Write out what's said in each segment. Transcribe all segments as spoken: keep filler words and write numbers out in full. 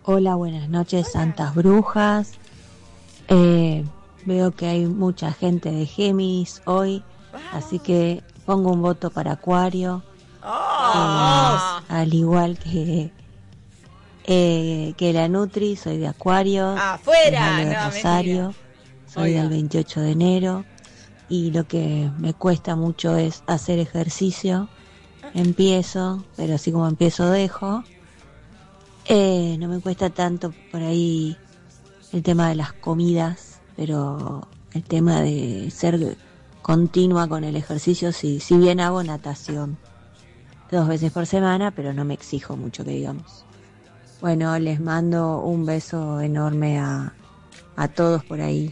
Hola, buenas noches, Hola. Santas Brujas. Eh, veo que hay mucha gente de Géminis hoy, wow. Así que pongo un voto para Acuario. Oh. Eh, al igual que eh, que la Nutri, soy de Acuario. ¡Afuera! De No, Rosario. Mentira. Soy Oiga. del veintiocho de enero. Y lo que me cuesta mucho es hacer ejercicio. Empiezo, pero así como empiezo dejo. Eh, no me cuesta tanto por ahí el tema de las comidas, pero el tema de ser continua con el ejercicio, sí, si bien hago natación dos veces por semana, pero no me exijo mucho, que digamos. Bueno, les mando un beso enorme a, a todos por ahí.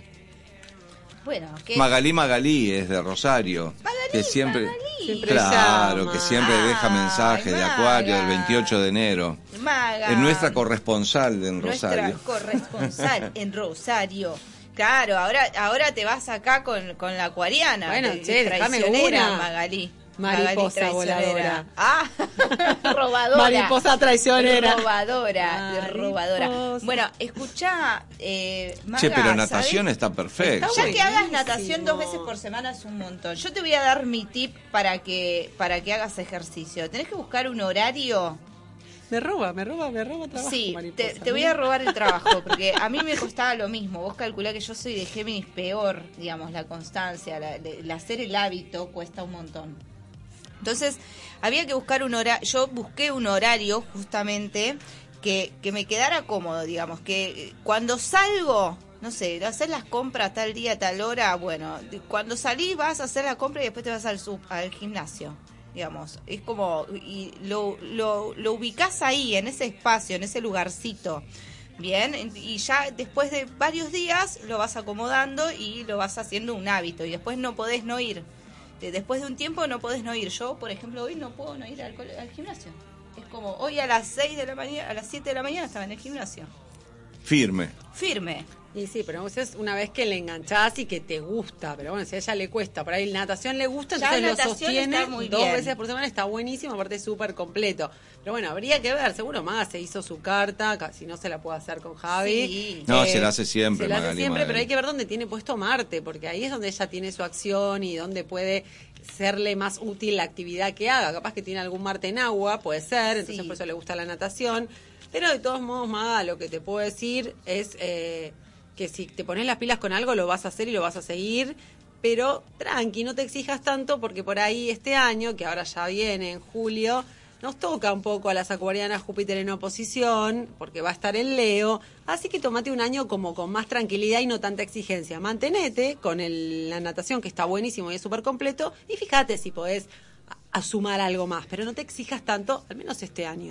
Bueno, ¿qué? Magalí Magalí es de Rosario. Magalí, que siempre, Magalí. claro, llama. que siempre ah, deja mensaje de Acuario Maga. del veintiocho de enero. Maga. Es nuestra corresponsal en Rosario. Nuestra corresponsal en Rosario. Claro, ahora ahora te vas acá con, con la acuariana. Bueno, de, che, traicionera, Magalí. Mariposa voladora. Ah, robadora. Mariposa traicionera. Robadora, Mariposa. robadora. Bueno, escuchá, eh, Maga, Che, pero natación ¿sabés? está perfecto. Ya que hagas natación dos veces por semana es un montón. Yo te voy a dar mi tip para que para que hagas ejercicio. Tenés que buscar un horario. Me roba, me roba, me roba trabajo. Sí, mariposa, te, te voy a robar el trabajo, porque a mí me costaba lo mismo. Vos calculá que yo soy de Géminis, peor, digamos, la constancia, la, el hacer el hábito cuesta un montón. Entonces, había que buscar un horario, yo busqué un horario justamente que, que me quedara cómodo, digamos, que cuando salgo, no sé, hacer las compras tal día, tal hora, bueno, cuando salís vas a hacer la compra y después te vas al, sub, al gimnasio, digamos, es como, y lo, lo, lo ubicás ahí, en ese espacio, en ese lugarcito, bien, y ya después de varios días lo vas acomodando y lo vas haciendo un hábito, y después no podés no ir. Después de un tiempo no podés no ir. Yo, por ejemplo, hoy no puedo no ir al, al gimnasio. Es como, hoy a las seis de la mañana, a las siete de la mañana estaba en el gimnasio. Firme. Firme. Y sí, pero vos es una vez que le enganchás y que te gusta, pero bueno, si a ella le cuesta, por ahí la natación le gusta, ya entonces lo sostiene muy dos bien. veces por semana, está buenísimo, aparte es súper completo. Pero bueno, habría que ver, seguro más se hizo su carta, si no se la puede hacer con Javi. Sí. No, eh, se la hace siempre, Se la hace Magali, siempre, Magali. pero hay que ver dónde tiene puesto Marte, porque ahí es donde ella tiene su acción y donde puede serle más útil la actividad que haga. Capaz que tiene algún Marte en agua, puede ser, entonces Sí. por eso le gusta la natación. Pero de todos modos, Maga, lo que te puedo decir es eh, que si te pones las pilas con algo, lo vas a hacer y lo vas a seguir, pero tranqui, no te exijas tanto, porque por ahí este año, que ahora ya viene en julio, nos toca un poco a las acuarianas Júpiter en oposición, porque va a estar en Leo, así que tomate un año como con más tranquilidad y no tanta exigencia. Mantenete con el, la natación, que está buenísimo y es súper completo, y fíjate si podés a, a sumar algo más, pero no te exijas tanto, al menos este año.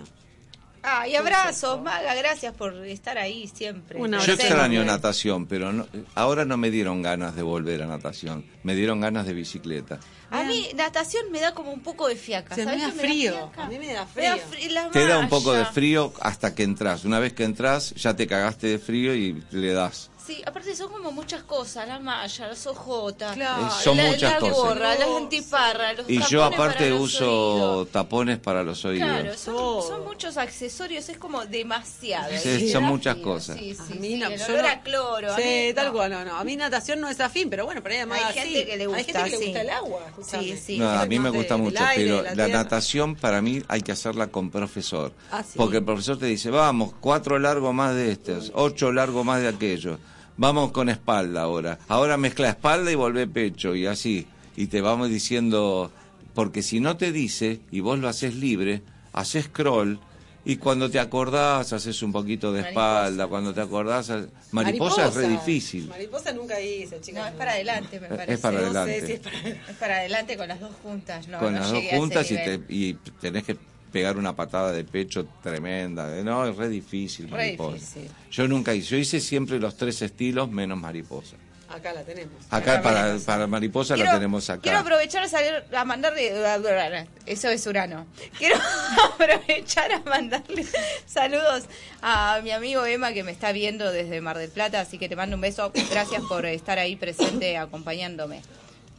Ah, y abrazos, Maga, gracias por estar ahí siempre. Una Yo hora. extraño Sí. natación, pero no, ahora no me dieron ganas de volver a natación. Me dieron ganas de bicicleta. A mí natación me da como un poco de fiaca. Se me ¿sabés da que frío. fiaca? A mí me da Me da frío. fri- la Te da un poco de malla. frío hasta que entras. Una vez que entras, ya te cagaste de frío y le das. Sí, aparte son como muchas cosas, la malla, las ojotas, Claro. Eh, son la, muchas la cosas. gorra, las antiparras, los Y yo tapones aparte para los uso oídos. tapones para los oídos. Claro, son, Todo. son muchos accesorios, es como demasiado. Sí, Y te son da muchas frío, cosas. Sí, sí, A mí sí, no, el yo olor no- a cloro. a Sí, mí, tal no. cual, no, no. A mí natación no es afín, pero bueno, por ahí además Hay gente sí. que le Hay gente gusta, que le gusta sí. el agua. escuchame. Sí, sí. No, a mí me Más gusta de- mucho, del aire, pero de la la tierra. natación para mí hay que hacerla con profesor. Ah, sí. Porque el profesor te dice, vamos, cuatro largos más de estos, ocho largos más de aquellos. Vamos con espalda ahora. Ahora mezcla espalda y volvé pecho y así. Y te vamos diciendo, porque si no te dice, y vos lo haces libre, haces scroll, y cuando te acordás, haces un poquito de Mariposa. espalda, cuando te acordás, ha- mariposa, es re difícil. Mariposa nunca hice, chicas. No, es para adelante, me parece. Es para No adelante. sé si es para... Es para adelante con las dos juntas. No, con no las dos llegué a ese juntas y, nivel. te, y tenés que pegar una patada de pecho tremenda. No, es re difícil, Re mariposa. difícil. Yo nunca hice, yo hice siempre los tres estilos menos mariposa. Acá la tenemos. Acá Acá para, tenemos. para mariposa Quiero- la tenemos acá. Quiero aprovechar a salir a mandarle. Eso es Urano. Quiero aprovechar a mandarle saludos a mi amigo Emma que me está viendo desde Mar del Plata. Así que te mando un beso. Gracias por estar ahí presente acompañándome.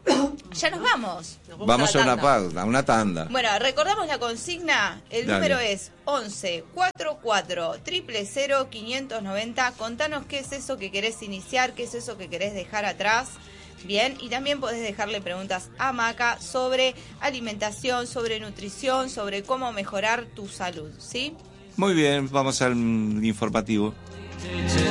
Ya nos vamos. Nos vamos, Vamos a, a la una tanda. pausa, a una tanda. Bueno, recordamos la consigna. El Dale. número es once cuarenta y cuatro cero cero cero quinientos noventa. Contanos qué es eso que querés iniciar, qué es eso que querés dejar atrás. Bien, y también podés dejarle preguntas a Maca sobre alimentación, sobre nutrición, sobre cómo mejorar tu salud, ¿sí? Muy bien, vamos al mm, informativo.